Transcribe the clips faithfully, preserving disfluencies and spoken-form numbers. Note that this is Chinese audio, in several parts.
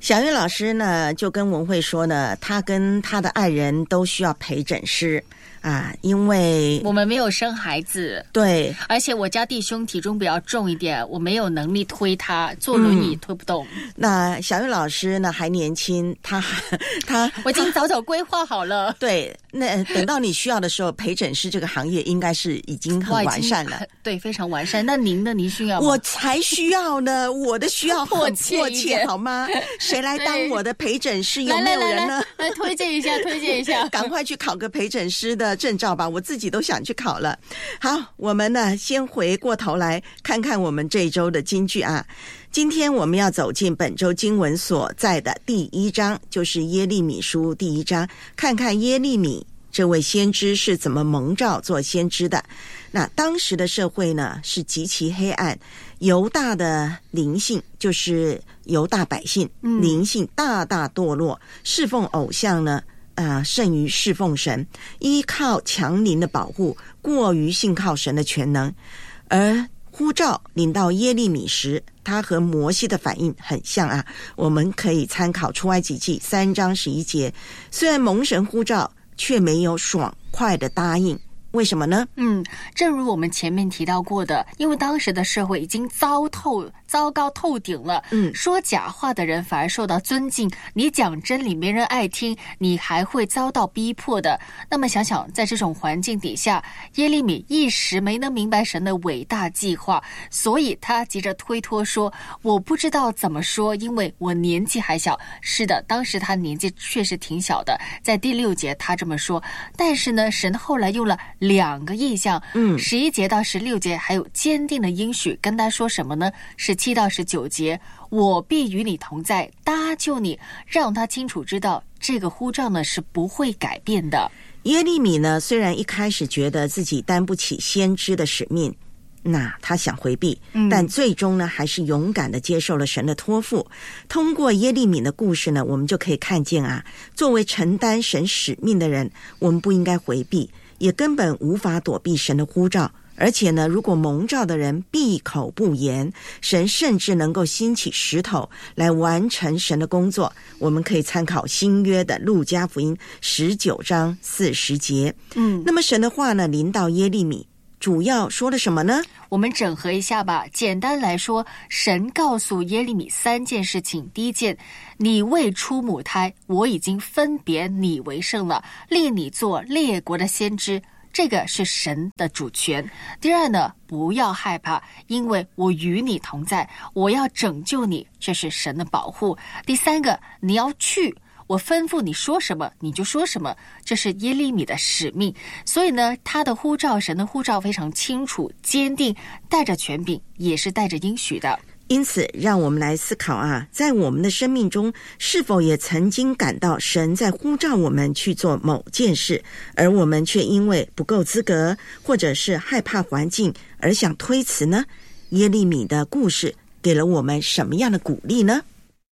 小云老师呢就跟文慧说呢，他跟他的爱人都需要陪诊师啊，因为我们没有生孩子， 对， 而且我家弟兄体重比较重一点，我没有能力推他，坐轮椅推不动。 嗯、那小云老师呢还年轻，他他我已经早早规划好了。 对，那等到你需要的时候，陪诊师这个行业应该是已经很完善了。 对，非常完善。那您呢？您需要吗？ 我才需要呢，我的需要很迫切切好吗？谁来当我的陪诊师？有没有人呢？ 来来来来推荐一下，推荐一下， 赶快去考个陪诊师的证照吧，我自己都想去考了。好，我们呢先回过头来看看我们这一周的金句啊。今天我们要走进本周经文所在的第一章，就是耶利米书第一章，看看耶利米这位先知是怎么蒙召做先知的。那当时的社会呢是极其黑暗，犹大的灵性，就是犹大百姓灵性大大堕落，侍奉偶像呢呃，胜于侍奉神，依靠强邻的保护，过于信靠神的全能。而呼召临到耶利米时，他和摩西的反应很像啊，我们可以参考出埃及记三章十一节，虽然蒙神呼召，却没有爽快的答应。为什么呢？ 嗯，正如我们前面提到过的，因为当时的社会已经糟透糟糕透顶了，嗯，说假话的人反而受到尊敬，你讲真理没人爱听，你还会遭到逼迫的。那么想想，在这种环境底下，耶利米一时没能明白神的伟大计划，所以他急着推脱说，我不知道怎么说，因为我年纪还小。是的，当时他年纪确实挺小的，在第六节他这么说。但是呢，神后来用了两个意象，嗯，十一节到十六节还有坚定的应许，跟他说什么呢？十七到十九节，我必与你同在，搭救你，让他清楚知道这个呼召呢是不会改变的。 耶利米呢，虽然一开始觉得自己担不起先知的使命，那他想回避，但最终呢还是勇敢地接受了神的托付。通过耶利米的故事呢，我们就可以看见啊，作为承担神使命的人，我们不应该回避，也根本无法躲避神的呼召。而且呢，如果蒙召的人闭口不言，神甚至能够兴起石头来完成神的工作。我们可以参考新约的路加福音十九章四十节。嗯，那么神的话呢，临到耶利米，主要说了什么呢？ 我们整合一下吧。简单来说，神告诉耶利米三件事情。第一件，你未出母胎，我已经分别你为圣了，立你做列国的先知，这个是神的主权。第二呢，不要害怕，因为我与你同在，我要拯救你，这是神的保护。第三个，你要去，我吩咐你说什么你就说什么，这是耶利米的使命。所以呢，他的呼召，神的呼召非常清楚坚定，带着权柄，也是带着应许的。 因此让我们来思考啊，在我们的生命中，是否也曾经感到神在呼召我们去做某件事，而我们却因为不够资格，或者是害怕环境而想推辞呢？耶利米的故事给了我们什么样的鼓励呢？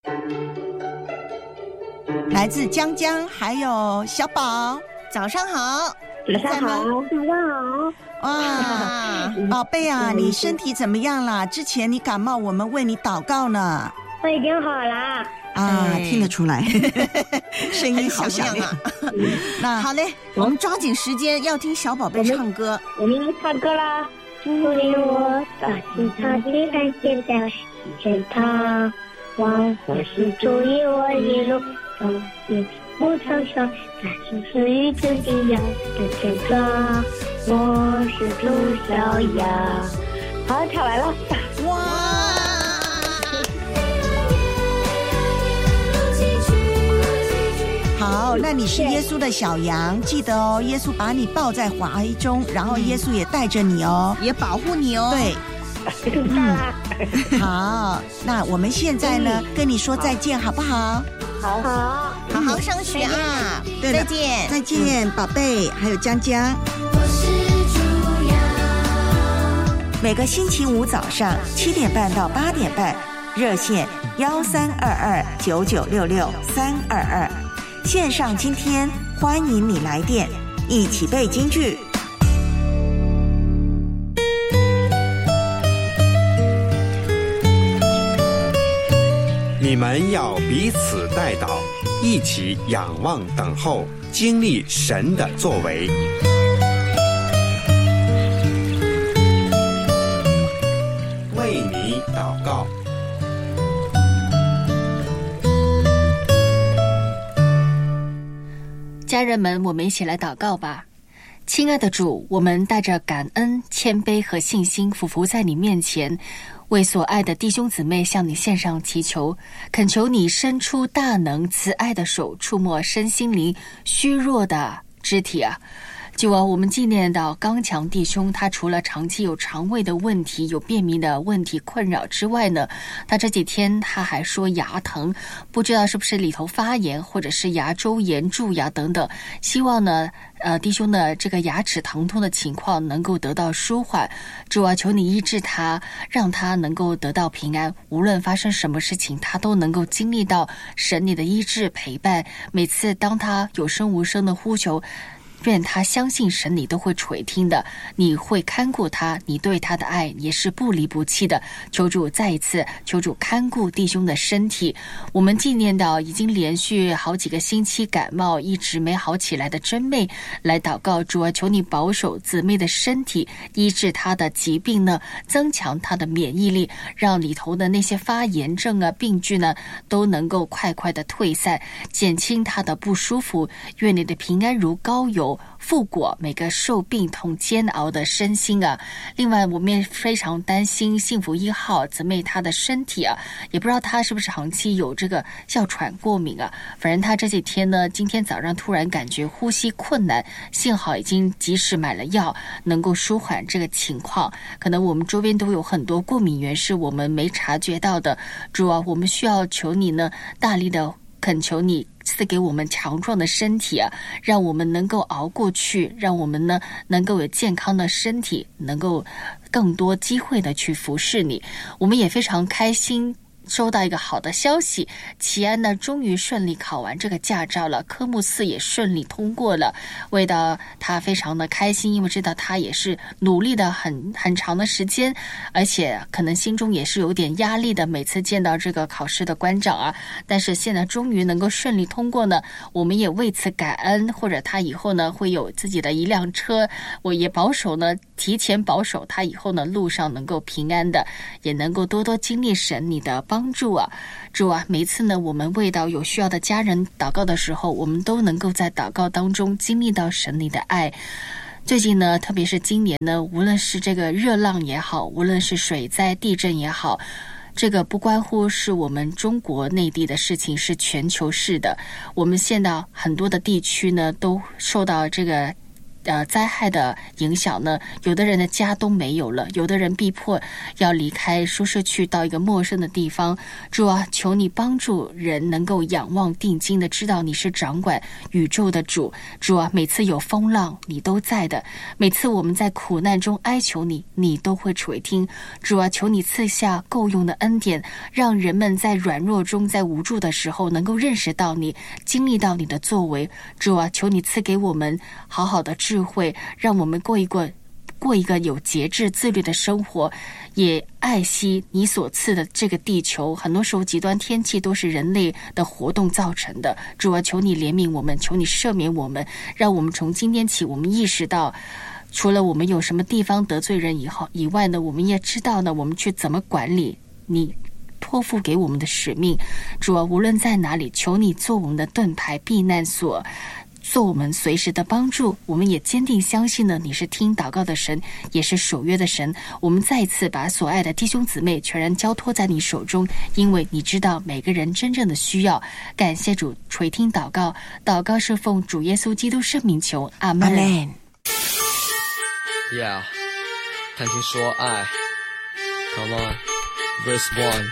来自江江还有小宝，早上好。 早上好，早上好。 哇，宝贝啊，你身体怎么样啦？之前你感冒，我们为你祷告呢。 我已经好了啊，听得出来，声音好响亮。 那好嘞，我们抓紧时间要听小宝贝唱歌。 我们要唱歌啦！祝你我把心藏起来，现在天堂，望我是主意我一路走进牧场上，那就是与主一样的天堂，我是主小羊。好，唱完了。 哇！好，那你是耶稣的小羊，记得哦，耶稣把你抱在怀中，然后耶稣也带着你哦， 也保护你哦。 对。嗯，好，那我们现在呢，跟你说再见，好不好？ 好好， 好好上学啊！对，再见， 再见，宝贝，还有江江。每个星期五早上七点半到八点半，热线幺三二二九九六六三二二，线上今天欢迎你来电，一起背京剧。 你们要彼此代祷，一起仰望等候，经历神的作为。为你祷告。 家人们，我们一起来祷告吧。亲爱的主，我们带着感恩、谦卑和信心俯伏在你面前，为所爱的弟兄姊妹向你献上祈求，恳求你伸出大能慈爱的手，触摸身心灵虚弱的肢体啊。就啊，我们纪念到刚强弟兄，他除了长期有肠胃的问题、有便秘的问题困扰之外呢，他这几天他还说牙疼，不知道是不是里头发炎或者是牙周炎、蛀牙等等。希望呢，呃，弟兄的这个牙齿疼痛的情况能够得到舒缓。主啊，求你医治他，让他能够得到平安。无论发生什么事情，他都能够经历到神你的医治陪伴。每次当他有声无声的呼求，愿他相信神你都会垂听的，你会看顾他，你对他的爱也是不离不弃的。求主再一次，求主看顾弟兄的身体。我们纪念到已经连续好几个星期感冒一直没好起来的真妹来祷告，主啊，求你保守姊妹的身体，医治她的疾病呢，增强她的免疫力，让里头的那些发炎症啊、病菌呢都能够快快的退散，减轻她的不舒服。愿你的平安如膏油复果每个受病痛煎熬的身心啊。另外我们也非常担心幸福一号姊妹她的身体啊，也不知道她是不是长期有这个哮喘过敏啊。反正她这几天呢，今天早上突然感觉呼吸困难，幸好已经及时买了药，能够舒缓这个情况。可能我们周边都有很多过敏源是我们没察觉到的。主啊，我们需要求你呢，大力的恳求你赐给我们强壮的身体啊，让我们能够熬过去，让我们呢能够有健康的身体，能够更多机会的去服侍你。我们也非常开心收到一个好的消息，齐安呢终于顺利考完这个驾照了，科目四也顺利通过了，为到他非常的开心，因为知道他也是努力的很很长的时间，而且可能心中也是有点压力的，每次见到这个考试的官长啊，但是现在终于能够顺利通过呢，我们也为此感恩，或者他以后呢会有自己的一辆车，我也保守呢提前保守他以后呢路上能够平安的，也能够多多经历神你的帮助啊。主啊，每次呢我们为到有需要的家人祷告的时候，我们都能够在祷告当中经历到神你的爱。最近呢，特别是今年呢，无论是这个热浪也好，无论是水灾地震也好，这个不关乎是我们中国内地的事情，是全球式的。我们现在很多的地区呢都受到这个呃，灾害的影响呢，有的人的家都没有了，有的人逼迫要离开舒适区到一个陌生的地方。主啊，求你帮助人能够仰望定睛的知道你是掌管宇宙的主。主啊，每次有风浪你都在的，每次我们在苦难中哀求你，你都会垂听。主啊，求你赐下够用的恩典，让人们在软弱中，在无助的时候能够认识到你，经历到你的作为。主啊，求你赐给我们好好的智慧，让我们过一个过一个有节制自律的生活，也爱惜你所赐的这个地球。很多时候极端天气都是人类的活动造成的。主啊，求你怜悯我们，求你赦免我们，让我们从今天起我们意识到，除了我们有什么地方得罪人以后以外呢，我们也知道呢我们去怎么管理你托付给我们的使命。主啊，无论在哪里，求你做我们的盾牌避难所，做我们随时的帮助。我们也坚定相信呢，你是听祷告的神，也是守约的神。我们再一次把所爱的弟兄姊妹全然交托在你手中，因为你知道每个人真正的需要。感谢主垂听祷告，祷告是奉主耶稣基督圣名求，阿门。 Yeah， 谈情说爱 Come on Verse one